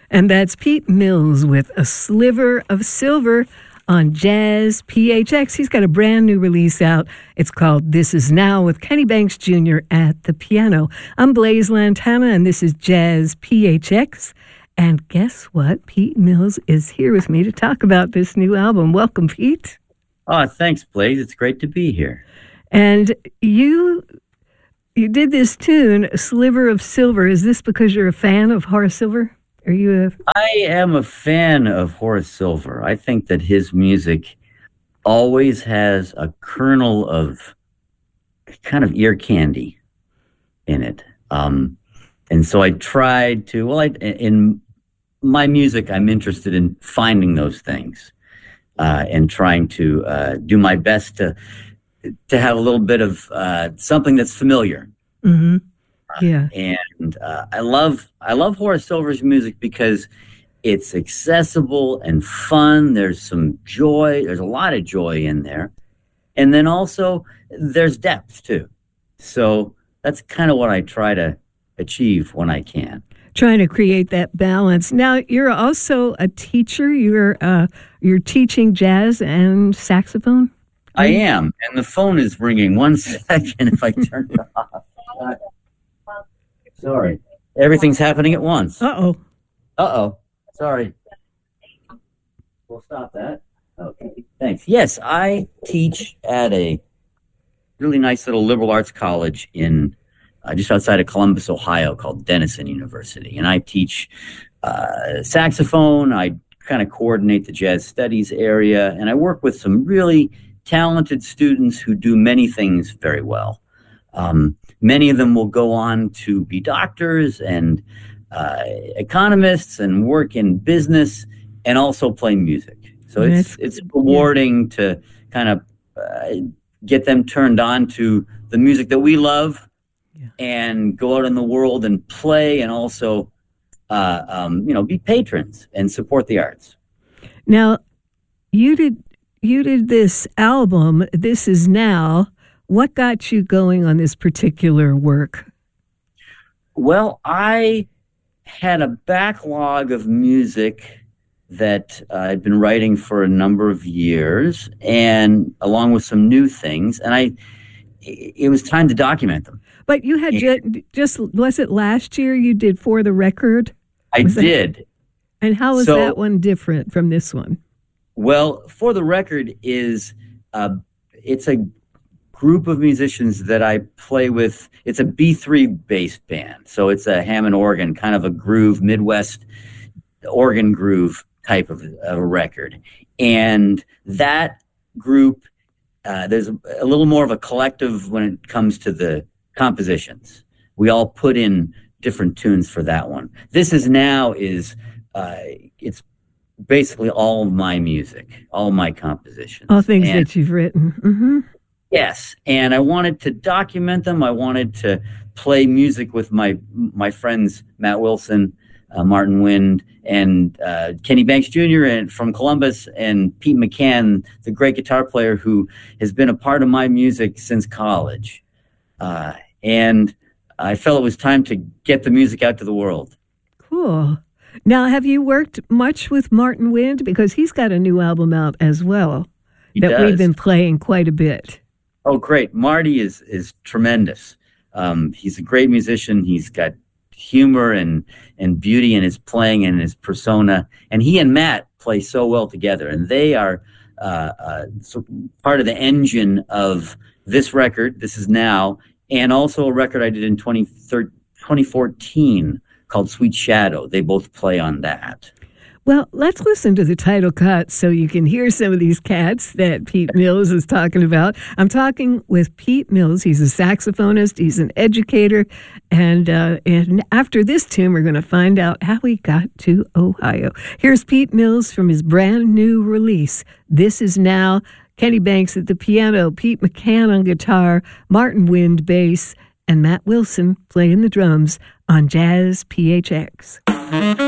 And that's Pete Mills with A Sliver of Silver on Jazz PHX. He's got a brand new release out. It's called This Is Now with Kenny Banks Jr. at the piano. I'm Blaise Lantana, and this is Jazz PHX. And guess what? Pete Mills is here with me to talk about this new album. Welcome, Pete. Oh, thanks, Blaise. It's great to be here. And you did this tune, A Sliver of Silver. Is this because you're a fan of Horace Silver? I am a fan of Horace Silver. I think that his music always has a kernel of kind of ear candy in it. And so I tried to, in my music, I'm interested in finding those things and trying to do my best to have a little bit of something that's familiar. Mm-hmm. Yeah. And I love Horace Silver's music because it's accessible and fun. There's some joy. There's a lot of joy in there. And then also there's depth too. So that's kind of what I try to achieve when I can. Trying to create that balance. Now, you're also a teacher. You're teaching jazz and saxophone? I am. And the phone is ringing. 1 second if I turn it off. Sorry. Everything's happening at once. Uh-oh. Sorry. We'll stop that. Okay. Thanks. Yes, I teach at a really nice little liberal arts college in just outside of Columbus, Ohio, called Denison University. And I teach saxophone. I kind of coordinate the jazz studies area. And I work with some really talented students who do many things very well. Many of them will go on to be doctors and economists and work in business and also play music. So it's rewarding to kind of get them turned on to the music that we love and go out in the world and play and also, be patrons and support the arts. Now, you did this album, This Is Now. What got you going on this particular work? Well, I had a backlog of music that I'd been writing for a number of years, and along with some new things, and it was time to document them. But you had just was it last year you did For the Record? I did. And how was that one different from this one? Well, For the Record is it's a group of musicians that I play with. It's a B3 based band. So it's a Hammond organ, kind of a groove, Midwest organ groove type of a record. And that group, there's a little more of a collective when it comes to the compositions. We all put in different tunes for that one. This Is Now is, it's basically all of my music, all my compositions. All things that you've written. Mm-hmm. Yes, and I wanted to document them. I wanted to play music with my friends Matt Wilson, Martin Wind, and Kenny Banks Jr. and from Columbus, and Pete McCann, the great guitar player who has been a part of my music since college. And I felt it was time to get the music out to the world. Cool. Now, have you worked much with Martin Wind? Because he's got a new album out as well that we've been playing quite a bit. Oh, great. Marty is tremendous. He's a great musician. He's got humor and beauty in his playing and his persona. And he and Matt play so well together. And they are part of the engine of this record, This Is Now, and also a record I did in 2014 called Sweet Shadow. They both play on that. Well, let's listen to the title cut so you can hear some of these cats that Pete Mills is talking about. I'm talking with Pete Mills. He's a saxophonist. He's an educator. And after this tune, we're going to find out how he got to Ohio. Here's Pete Mills from his brand new release. This Is Now. Kenny Banks at the piano, Pete McCann on guitar, Martin Wind bass, and Matt Wilson playing the drums on Jazz PHX.